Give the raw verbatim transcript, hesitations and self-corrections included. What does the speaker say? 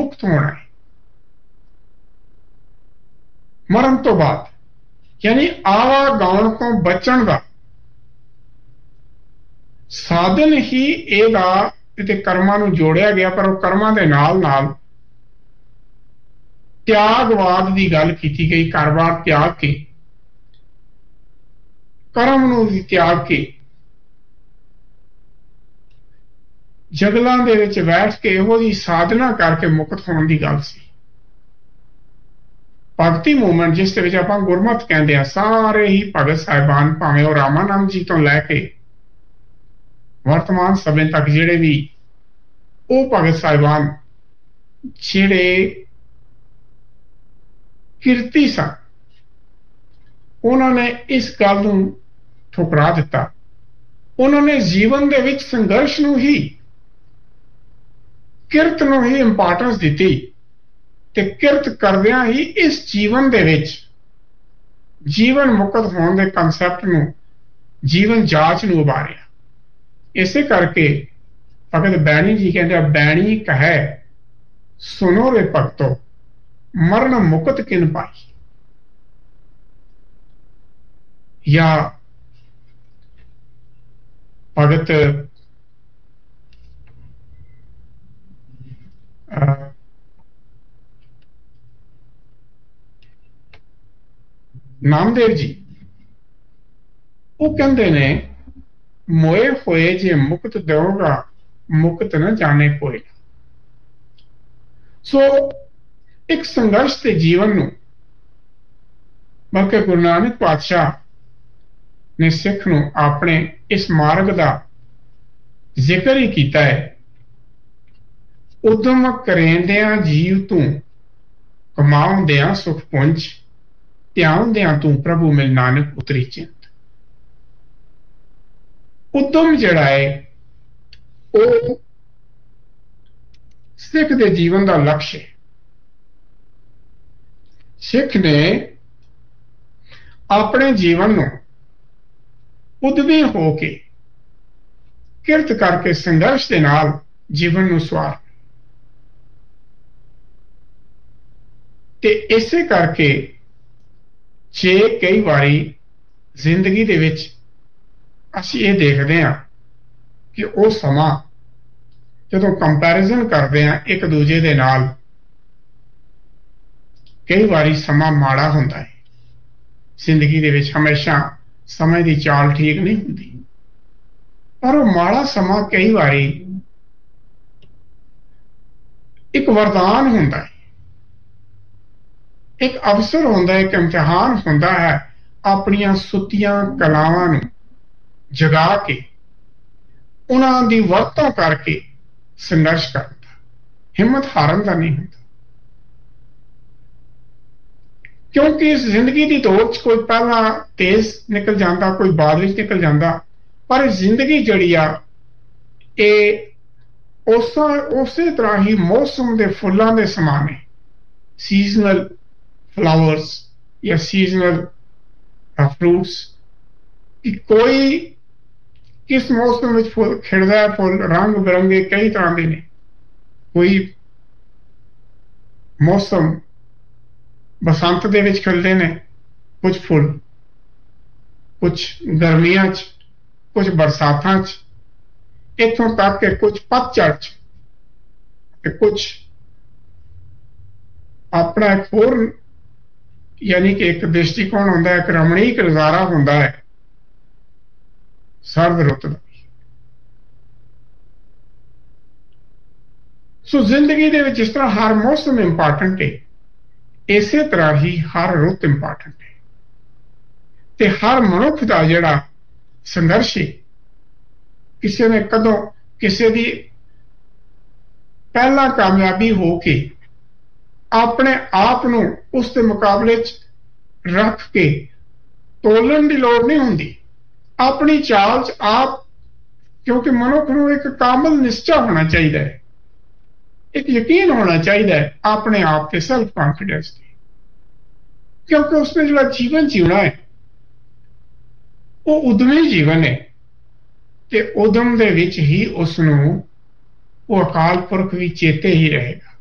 मुक्त होना है मरण तो बाद, यानी आवागौण तो बचण का साधन ही ਇਹਦਾ इते कर्मां नूं जोड़िया गया, पर वो कर्मां दे नाल नाल त्यागवाद की गल की गई। घर-बार त्याग के कर्म नूं भी त्याग के जंगलां दे विच बैठ के इहो जी साधना करके मुक्त होने की गल सी। भगती मूवमेंट जिस दे विच आपां गुरमत कहंदे आ, सारे ही भगत साहिबान भावें वो रामानंद जी तो लैके वर्तमान समय तक जिहड़े भी वो भगत साहिबान जिहड़े किरती सन, उन्होंने इस गल नूं ठुकरा दिता। उन्होंने जीवन दे विच संघर्ष नूं ही, किरत नूं ही इंपॉर्टेंस दिती ते किरत करदियां ही इस जीवन दे विच जीवन मुक्त होने के कंसैप्ट नूं, जीवन जाच नूं उभारिया। इसे करके भगत बैणी जी कहते बैणी कहे सुनो रे भगतो मरण मुक्त किन पाई। या भगत नामदेव जी वो कहते ने मोए होए जे मुक्त दोगा मुक्त न जाने कोई। सो एक संघर्ष के जीवन नूं बल्कि गुरु नानक पातशाह ने सिख नूं अपने इस मार्ग का जिक्र ही किया है। उद्यम करेंदिया जीव तू कमाउंदिया सुख पुंज ध्याउंदिया तू प्रभु मिल नानक उतरी चिंत। उद्यम जिहड़ा है वो सिख के जीवन का लक्ष्य है। सिख ने अपने जीवन नूं उद्यमी होके किरत करके संघर्ष के नाल जीवन नूं सवार ते इसे करके जे कई बारी जिंदगी दे विच असीं ये देखते हैं कि वो समा जदों कंपैरिजन करते हैं एक दूजे दे नाल, कई बारी समा माड़ा होंदा है। जिंदगी दे विच हमेशा समय की चाल ठीक नहीं होंदी, पर वो माड़ा समा कई बारी एक वरदान होंदा है, एक अवसर होंदा है, एक इम्तिहान होंदा है अपनियां सुतियां कलावां नूं जगा के उन्हां दी वरतों करके संघर्ष करन दा, हिम्मत हारन दा नहीं होंदा। क्योंकि इस जिंदगी की दौड़ च कोई पहला तेज निकल जाता, कोई बाद विच निकल जाता, पर जिंदगी जिहड़ी आ ये उसा उसे तरह ही मौसम के फुलों के समान है। सीजनल फ्लावर्स या सीजनल फ्रूट्स कि कोई किस मौसम में फुल खिड़दा है, फुल रंग बिरंगे कई तरह के ने। कोई मौसम बसंत दे विच खिलदे ने कुछ फुल, कुछ गर्मियां च, कुछ बरसातां च, इत्थों तक के कुछ पतझड़ च, कुछ अपना एक होर यानी कि एक दृष्टिकोण होंदा है, एक रमणीक नज़ारा होंदा है सर्द रुत दा। सो जिंदगी दे विच जिस तरह हर मौसम इंपॉर्टेंट है, इसे तरह ही हर रुत इंपॉर्टेंट है ते हर मनुख का जिहड़ा संघर्ष है, किसी ने कदों किसी दी पहला कामयाबी हो के अपने आप नूं उस दे मुकाबले च रख के तोलन की लोड़ नहीं होंदी। अपनी चाल च आप, क्योंकि मनुख नूं एक कामल निश्चा होना चाहिए है, एक यकीन होना चाहिए है अपने आप के सेल्फ कॉन्फिडेंस की, क्योंकि उसने जो जीवन जीना है वो उद्यमी जीवन है ते उद्यम दे विच ही उसनूं वो अकाल पुरख भी चेते ही रहेगा।